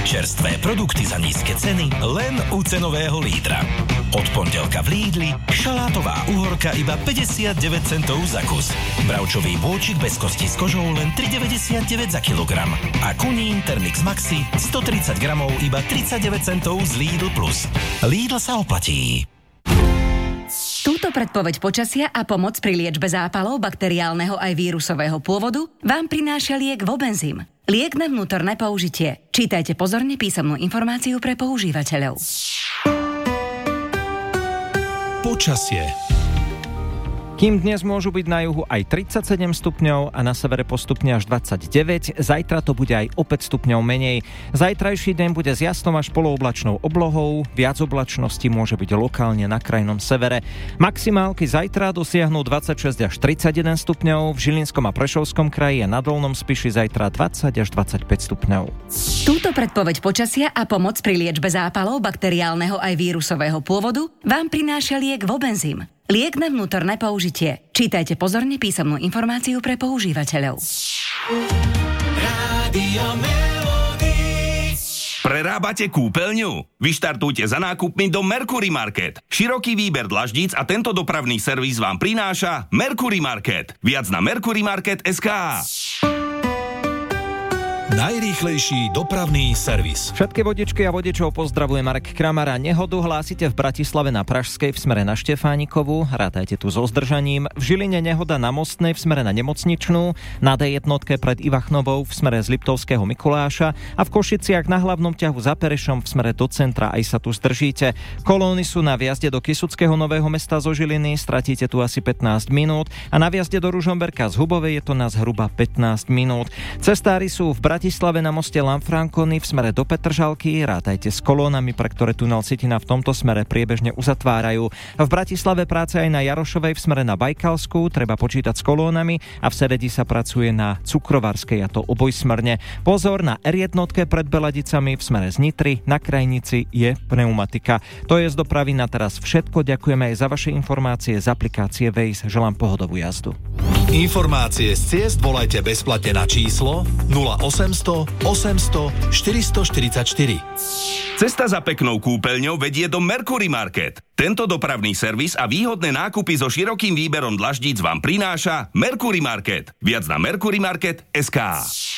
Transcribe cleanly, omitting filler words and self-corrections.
Čerstvé produkty za nízke ceny len u cenového lídra. Od pondelka v Lidli šalátová uhorka iba 59 centov za kus. Bravčový bôčik bez kosti s kožou len 3,99 za kilogram. A kunín Termix Maxi 130 gramov iba 39 centov z Lidl Plus. Lidl sa oplatí. Túto predpoveď počasia a pomoc pri liečbe zápalov bakteriálneho aj vírusového pôvodu vám prináša liek Vobenzym. Liek na vnútorné použitie. Čítajte pozorne písomnú informáciu pre používateľov. Počasie. Kým dnes môžu byť na juhu aj 37 stupňov a na severe postupne až 29, zajtra to bude aj o 5 stupňov menej. Zajtrajší deň bude s jasnou až polooblačnou oblohou, viac oblačnosti môže byť lokálne na krajnom severe. Maximálky zajtra dosiahnu 26 až 31 stupňov, v Žilinskom a Prešovskom kraji a na Dolnom Spiši zajtra 20 až 25 stupňov. Túto predpoveď počasia a pomoc pri liečbe zápalov bakteriálneho aj vírusového pôvodu vám prináša liek Vobenzym. Liek na vnútorné použitie. Čítajte pozorne písomnú informáciu pre používateľov. Prerábate kúpeľňu? Vyštartujte za nákupmi do Mercury Market. Široký výber dlaždíc a tento dopravný servis vám prináša Mercury Market. Viac na mercurymarket.sk. Najrýchlejší dopravný servis. Všetky vodičky a vodičov pozdravuje Marek Kramara. Nehodu hlásite v Bratislave na Pražskej v smere na Štefánikovu. Rátajte tu so zdržaním. V Žiline nehoda na Mostnej v smere na Nemocničnú, na D1 pred Ivachnovou v smere z Liptovského Mikuláša a v Košiciach na hlavnom ťahu za Perešom v smere do centra. Aj sa tu zdržíte. Kolóny sú na vjazde do Kysuckého Nového Mesta zo Žiliny, stratíte tu asi 15 minút a na vjazde do Ružomberka z Hubovej je to na zhruba 15 minút. Cestári sú v Bratislave na moste Lanfrancony v smere do Petržalky. Rátajte s kolónami, pre ktoré tunel Citina v tomto smere priebežne uzatvárajú. V Bratislave práce aj na Jarošovej v smere na Bajkalskú, treba počítať s kolónami a v Seredi sa pracuje na Cukrovarskej, a to obojsmerne. Pozor na R1 pred Beladicami v smere z Nitry, na Krajnici je pneumatika. To je z dopravy na teraz všetko. Ďakujeme aj za vaše informácie z aplikácie Waze. Želám pohodovú jazdu. Informácie z ciest volajte bezplatne na číslo 0800 800 444. Cesta za peknou kúpeľňou vedie do Mercury Market. Tento dopravný servis a výhodné nákupy so širokým výberom dlaždíc vám prináša Mercury Market. Viac na mercurymarket.sk.